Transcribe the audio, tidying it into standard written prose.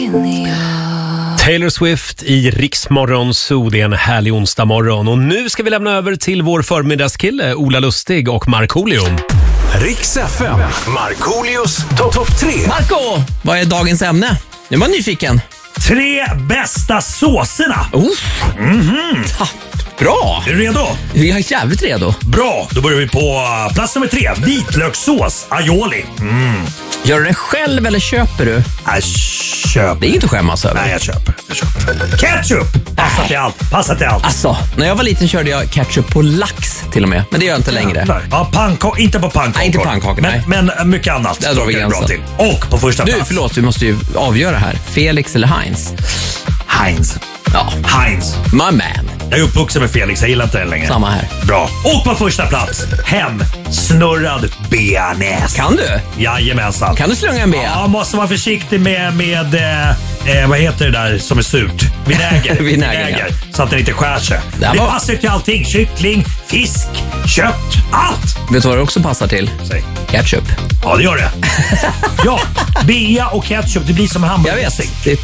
Taylor Swift i Riksmorgon Zoo. Det är en härlig onsdag morgon. Och nu ska vi lämna över till vår förmiddagskille Ola Lustig och Markoolio. Riks FM, Markoolios topp 3. Marco, vad är dagens ämne? Nu är man nyfiken. 3 bästa såserna. Bra! Är du redo? Vi är jävligt redo. Bra, då börjar vi på plats nummer 3. Vitlökssås aioli. Gör du den själv eller köper du? Jag köper. Det är inget att skämmas över. Nej, jag köper. Ketchup! Passar till allt. Alltså, när jag var liten körde jag ketchup på lax till och med. Men det gör jag inte längre. Ja, inte på pannkakor. Nej, inte pannkakor, nej. Men mycket annat. Där drar vi gränsen. Bra till. Och på första plats. Förlåt, vi måste ju avgöra här. Felix eller Heinz? Heinz. Ja. Heinz. My man. Jag är uppvuxen med Felix, jag gillar inte det längre. Samma här. Bra. Och på första plats, hemsnurrad bearnaise. Kan du? Jajamensan. Kan du slunga en bea? Ja, måste vara försiktig med vad heter det där som är surt? Vinäger. Vinäger, ja. Så att den inte skär sig. Det passar till allting. Kyckling, fisk, kött, allt. Vet du vad det också passar till? Säg. Ketchup. Ja, det gör det. Ja, bea och ketchup, det blir som hamburgare. Jag vet. Det är